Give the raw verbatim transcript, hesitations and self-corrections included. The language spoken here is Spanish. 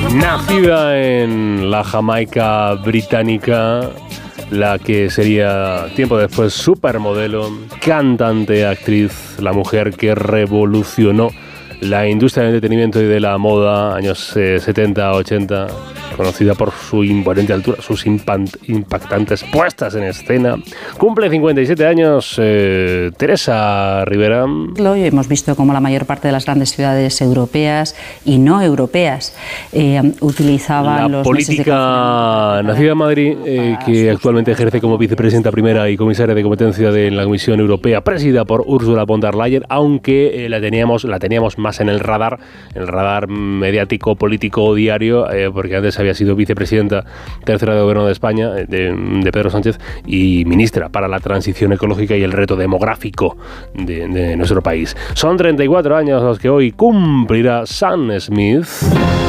Nacida en la Jamaica británica, la que sería tiempo después supermodelo, cantante, actriz, la mujer que revolucionó la industria del entretenimiento y de la moda, años eh, setenta, ochenta, conocida por su imponente altura, sus impactantes puestas en escena. Cumple cincuenta y siete años eh, Teresa Rivera. Hoy hemos visto cómo la mayor parte de las grandes ciudades europeas y no europeas eh, utilizaban la los política nacida en Madrid, eh, que actualmente ejerce como vicepresidenta primera y comisaria de competencia de la Comisión Europea, presidida por Ursula von der Leyen, aunque eh, la teníamos la teníamos más en el radar, en el radar mediático, político, diario, eh, porque antes había sido vicepresidenta tercera de Gobierno de España, de, de Pedro Sánchez, y ministra para la transición ecológica y el reto demográfico de, de nuestro país. Son treinta y cuatro años los que hoy cumplirá Sam Smith.